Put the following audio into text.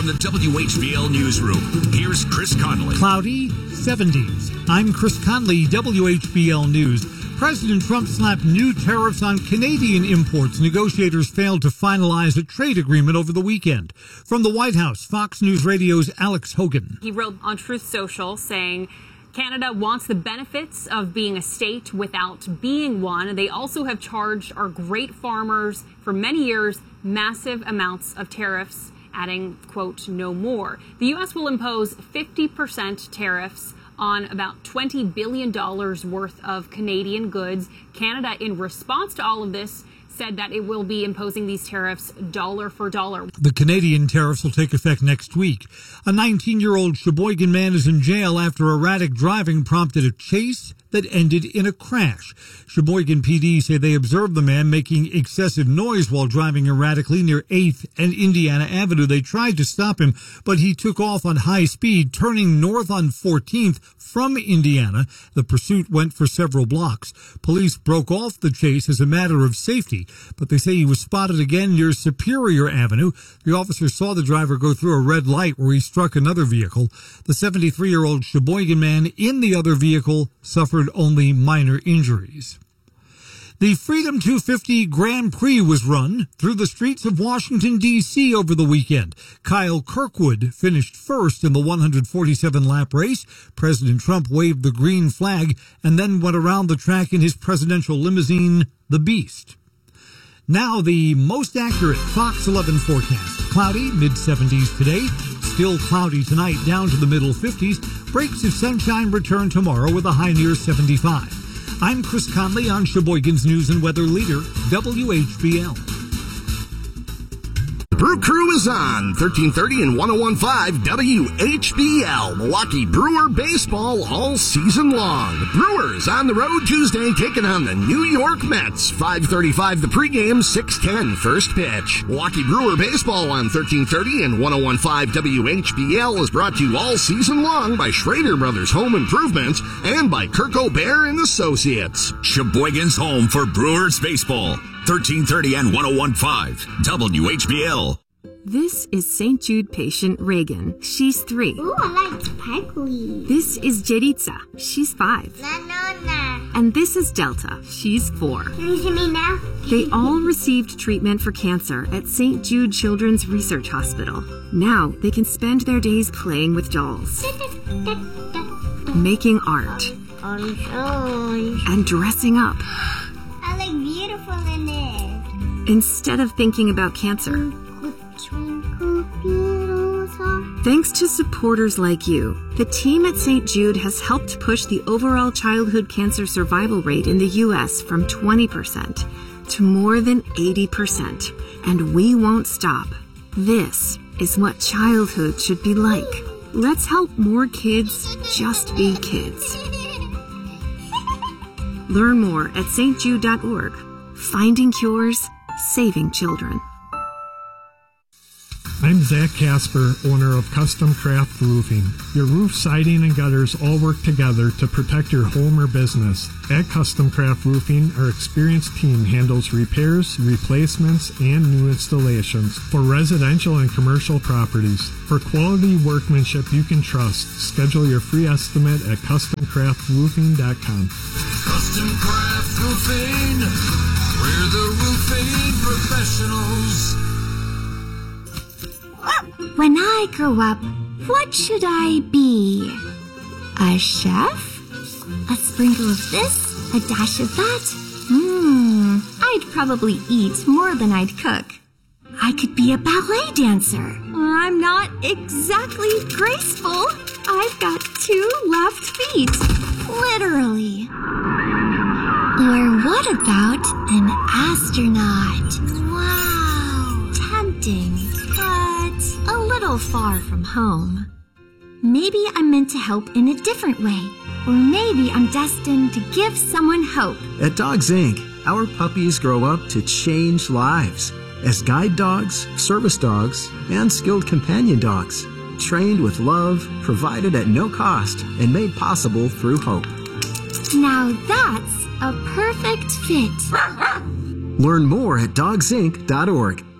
From the WHBL Newsroom, here's Chris Conley. Cloudy, 70s. I'm Chris Conley, WHBL News. President Trump slapped new tariffs on Canadian imports. Negotiators failed to finalize a trade agreement over the weekend. From the White House, Fox News Radio's Alex Hogan. He wrote on Truth Social saying Canada wants the benefits of being a state without being one. They also have charged our great farmers for many years massive amounts of tariffs, adding, quote, no more. The U.S. will impose 50% tariffs on about $20 billion worth of Canadian goods. Canada, in response to all of this, said that it will be imposing these tariffs dollar for dollar. The Canadian tariffs will take effect next week. A 19-year-old Sheboygan man is in jail after erratic driving prompted a chase that ended in a crash. Sheboygan PD say they observed the man making excessive noise while driving erratically near 8th and Indiana Avenue. They tried to stop him, but he took off on high speed, turning north on 14th from Indiana. The pursuit went for several blocks. Police broke off the chase as a matter of safety, but they say he was spotted again near Superior Avenue. The officer saw the driver go through a red light where he struck another vehicle. The 73-year-old Sheboygan man in the other vehicle suffered only minor injuries. The Freedom 250 Grand Prix was run through the streets of Washington, D.C. over the weekend. Kyle Kirkwood finished first in the 147-lap race. President Trump waved the green flag and then went around the track in his presidential limousine, the Beast. Now the most accurate Fox 11 forecast. Cloudy, mid-70s today. Still cloudy tonight, down to the middle 50s. Breaks of sunshine return tomorrow with a high near 75. I'm Chris Conley on Sheboygan's News and Weather Leader, WHBL. The Brew Crew is on 1330 and 1015 WHBL. Milwaukee Brewer baseball all season long. The Brewers on the road Tuesday taking on the New York Mets. 5:35 the pregame, 6:10 first pitch. Milwaukee Brewer baseball on 1330 and 1015 WHBL is brought to you all season long by Schrader Brothers Home Improvement and by Kirk O'Bear and Associates. Sheboygan's home for Brewers baseball. 1330 and 1015 WHBL. This is St. Jude patient Reagan. She's 3. Ooh, I like sparkly. This is Jeritza. She's 5. Na. And this is Delta. She's 4. Can you see me now? They all received treatment for cancer at St. Jude Children's Research Hospital. Now they can spend their days playing with dolls, making art, and dressing up. I look beautiful in it. Instead of thinking about cancer. Thanks to supporters like you, the team at St. Jude has helped push the overall childhood cancer survival rate in the U.S. from 20% to more than 80%. And we won't stop. This is what childhood should be like. Let's help more kids just be kids. Learn more at stjude.org. Finding cures, saving children. I'm Zach Casper, owner of Custom Craft Roofing. Your roof siding and gutters all work together to protect your home or business. At Custom Craft Roofing, our experienced team handles repairs, replacements, and new installations for residential and commercial properties. For quality workmanship you can trust, schedule your free estimate at CustomCraftRoofing.com. Custom Craft Roofing, we're the roofing professionals. When I grow up, what should I be? A chef? A sprinkle of this? A dash of that? I'd probably eat more than I'd cook. I could be a ballet dancer. I'm not exactly graceful. I've got 2 left feet. Literally. Or what about an astronaut? Wow. Tempting. But a little far from home. Maybe I'm meant to help in a different way. Or maybe I'm destined to give someone hope. At Dogs Inc., our puppies grow up to change lives as guide dogs, service dogs, and skilled companion dogs. Trained with love, provided at no cost, and made possible through hope. Now that's a perfect fit. Learn more at dogsinc.org.